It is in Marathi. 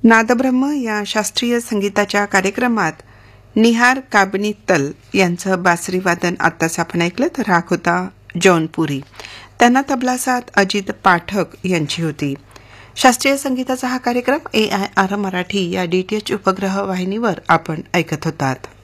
नादब्रह्म या शास्त्रीय संगीताच्या कार्यक्रमात निहार काबनीतल यांचं बासरी वादन आत्ताच आपण ऐकलं तर राग होता जौनपुरी. त्यांना तबला साथ अजित पाठक यांची होती. शास्त्रीय संगीताचा हा कार्यक्रम AIR मराठी या DTH उपग्रह वाहिनीवर आपण ऐकत होतात.